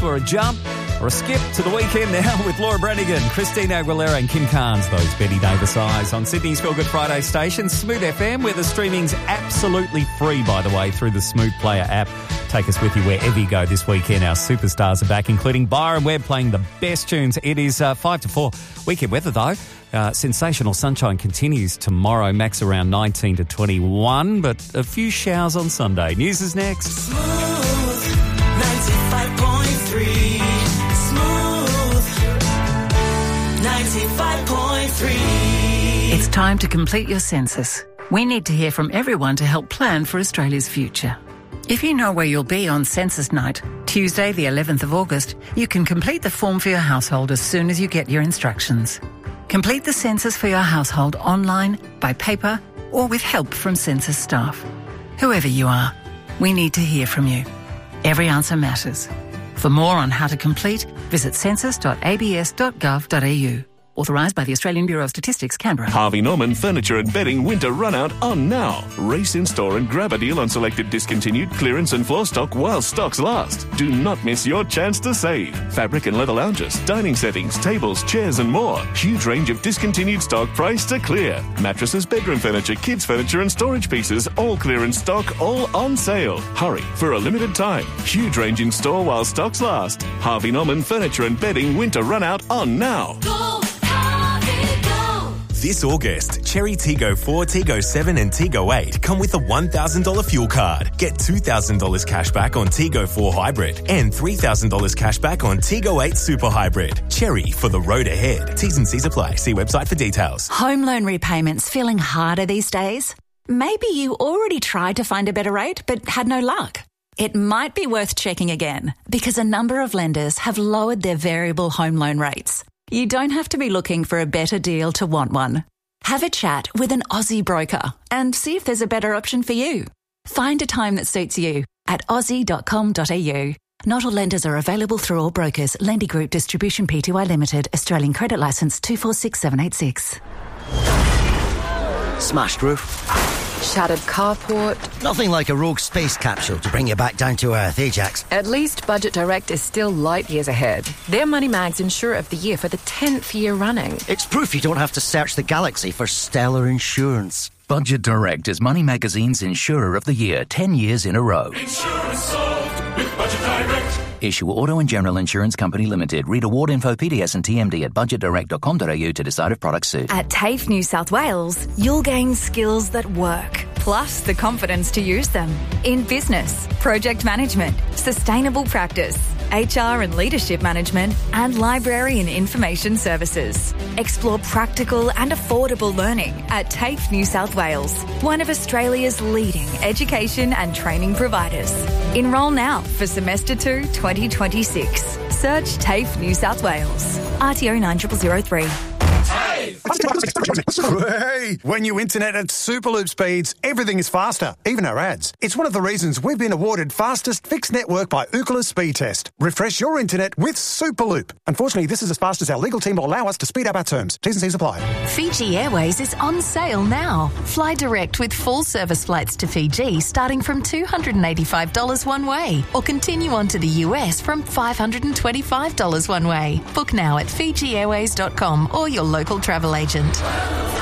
for a jump or a skip to the weekend now with Laura Branigan, Christina Aguilera and Kim Carnes, those Betty Davis eyes on Sydney's Feel Good Friday station, Smooth FM, where the streaming's absolutely free, by the way, through the Smooth Player app. Take us with you wherever you go this weekend. Our superstars are back, including Byron Webb playing the best tunes. It is 5 to 4. Weekend weather, though. Sensational sunshine continues tomorrow, max around 19 to 21, but a few showers on Sunday. News is next. Smooth 95.3. Smooth 95.3. It's time to complete your census. We need to hear from everyone to help plan for Australia's future. If you know where you'll be on census night, Tuesday the 11th of August, you can complete the form for your household as soon as you get your instructions. Complete the census for your household online, by paper, or with help from census staff. Whoever you are, we need to hear from you. Every answer matters. For more on how to complete, visit census.abs.gov.au. Authorised by the Australian Bureau of Statistics, Canberra. Harvey Norman Furniture and Bedding Winter Runout on now. Race in store and grab a deal on selected discontinued clearance and floor stock while stocks last. Do not miss your chance to save. Fabric and leather lounges, dining settings, tables, chairs and more. Huge range of discontinued stock priced to clear. Mattresses, bedroom furniture, kids furniture and storage pieces, all clearance stock, all on sale. Hurry for a limited time. Huge range in store while stocks last. Harvey Norman Furniture and Bedding Winter Runout on now. Go! This August, Cherry Tiggo 4, Tiggo 7 and Tiggo 8 come with a $1,000 fuel card. Get $2,000 cash back on Tiggo 4 Hybrid and $3,000 cash back on Tiggo 8 Super Hybrid. Cherry for the road ahead. T's and C's apply. See website for details. Home loan repayments feeling harder these days? Maybe you already tried to find a better rate but had no luck. It might be worth checking again because a number of lenders have lowered their variable home loan rates. You don't have to be looking for a better deal to want one. Have a chat with an Aussie broker and see if there's a better option for you. Find a time that suits you at aussie.com.au. Not all lenders are available through all brokers. Lendy Group Distribution Pty Limited. Australian Credit Licence 246786. Smashed roof. Shattered carport. Nothing like a rogue space capsule to bring you back down to earth, Ajax. At least Budget Direct is still light years ahead. They're Moneymag's Insurer of the Year for the 10th year running. It's proof you don't have to search the galaxy for stellar insurance. Budget Direct is Money Magazine's Insurer of the Year 10 years in a row. Insurance solved with Budget Direct. Issue Auto and General Insurance Company Limited. Read award info, PDS and TMD at budgetdirect.com.au to decide if products suit. At TAFE New South Wales, you'll gain skills that work, plus the confidence to use them in business, project management, sustainable practice, HR and leadership management, and library and information services. Explore practical and affordable learning at TAFE New South Wales, one of Australia's leading education and training providers. Enrol now for Semester 2 2026. Search TAFE New South Wales. RTO 9003. Hey! When you internet at Superloop speeds, everything is faster, even our ads. It's one of the reasons we've been awarded fastest fixed network by Ookla Speed Test. Refresh your internet with Superloop. Unfortunately, this is as fast as our legal team will allow us to speed up our terms. T's and C's apply. Fiji Airways is on sale now. Fly direct with full service flights to Fiji starting from $285 one way, or continue on to the US from $525 one way. Book now at FijiAirways.com or your local travel agent.